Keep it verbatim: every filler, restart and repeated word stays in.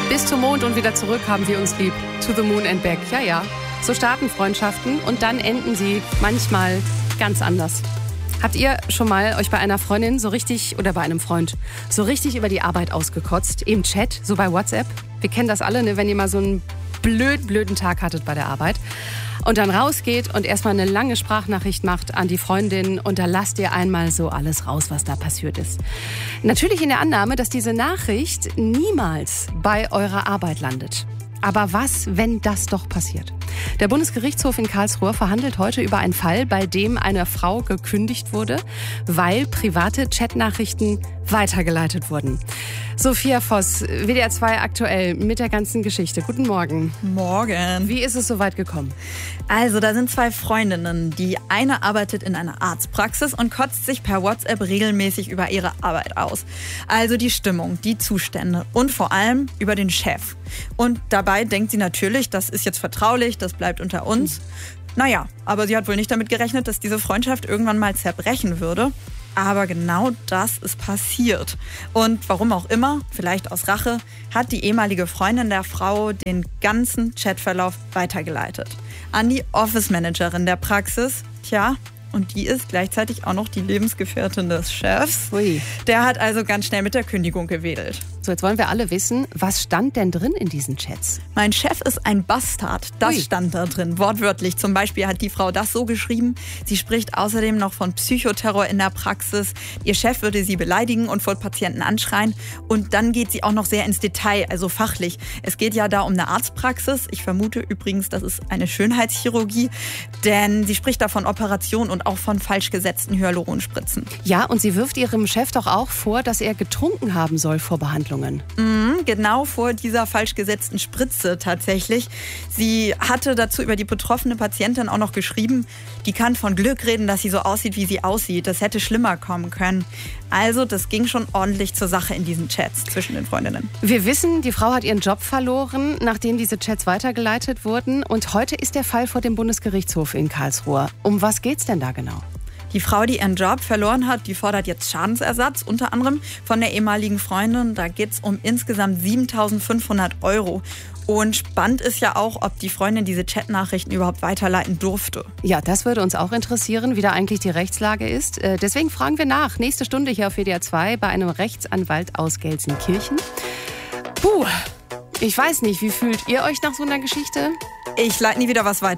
Bis zum Mond und wieder zurück haben wir uns lieb. To the moon and back. Ja, ja. So starten Freundschaften und dann enden sie manchmal ganz anders. Habt ihr schon mal euch bei einer Freundin so richtig, oder bei einem Freund, so richtig über die Arbeit ausgekotzt? Im Chat, so bei WhatsApp? Wir kennen das alle, ne, wenn ihr mal so einen blöd, blöden Tag hattet bei der Arbeit. Und dann rausgeht und erstmal eine lange Sprachnachricht macht an die Freundin und da lasst ihr einmal so alles raus, was da passiert ist. Natürlich in der Annahme, dass diese Nachricht niemals bei eurer Arbeit landet. Aber was, wenn das doch passiert? Der Bundesgerichtshof in Karlsruhe verhandelt heute über einen Fall, bei dem einer Frau gekündigt wurde, weil private Chatnachrichten weitergeleitet wurden. Sophia Voss, W D R zwei aktuell mit der ganzen Geschichte. Guten Morgen. Morgen. Wie ist es so weit gekommen? Also, da sind zwei Freundinnen. Die eine arbeitet in einer Arztpraxis und kotzt sich per WhatsApp regelmäßig über ihre Arbeit aus. Also die Stimmung, die Zustände und vor allem über den Chef. Und dabei denkt sie natürlich, das ist jetzt vertraulich, das bleibt unter uns. Naja, aber sie hat wohl nicht damit gerechnet, dass diese Freundschaft irgendwann mal zerbrechen würde. Aber genau das ist passiert. Und warum auch immer, vielleicht aus Rache, hat die ehemalige Freundin der Frau den ganzen Chatverlauf weitergeleitet. An die Office-Managerin der Praxis. Tja, und die ist gleichzeitig auch noch die Lebensgefährtin des Chefs. Ui. Der hat also ganz schnell mit der Kündigung gewedelt. So, jetzt wollen wir alle wissen, was stand denn drin in diesen Chats? Mein Chef ist ein Bastard. Das Ui. stand da drin, wortwörtlich. Zum Beispiel hat die Frau das so geschrieben. Sie spricht außerdem noch von Psychoterror in der Praxis. Ihr Chef würde sie beleidigen und vor Patienten anschreien. Und dann geht sie auch noch sehr ins Detail, also fachlich. Es geht ja da um eine Arztpraxis. Ich vermute übrigens, das ist eine Schönheitschirurgie. Denn sie spricht da von Operationen und auch von falsch gesetzten Hyaluronspritzen. Ja, und sie wirft ihrem Chef doch auch vor, dass er getrunken haben soll vor Behandlungen. Mhm, genau vor dieser falsch gesetzten Spritze tatsächlich. Sie hatte dazu über die betroffene Patientin auch noch geschrieben, die kann von Glück reden, dass sie so aussieht, wie sie aussieht. Das hätte schlimmer kommen können. Also das ging schon ordentlich zur Sache in diesen Chats zwischen den Freundinnen. Wir wissen, die Frau hat ihren Job verloren, nachdem diese Chats weitergeleitet wurden. Und heute ist der Fall vor dem Bundesgerichtshof in Karlsruhe. Um was geht's denn da genau? Die Frau, die ihren Job verloren hat, die fordert jetzt Schadensersatz, unter anderem von der ehemaligen Freundin. Da geht es um insgesamt siebentausendfünfhundert Euro. Und spannend ist ja auch, ob die Freundin diese Chatnachrichten überhaupt weiterleiten durfte. Ja, das würde uns auch interessieren, wie da eigentlich die Rechtslage ist. Deswegen fragen wir nach. Nächste Stunde hier auf W D R zwei bei einem Rechtsanwalt aus Gelsenkirchen. Puh, ich weiß nicht, wie fühlt ihr euch nach so einer Geschichte? Ich leite nie wieder was weiter.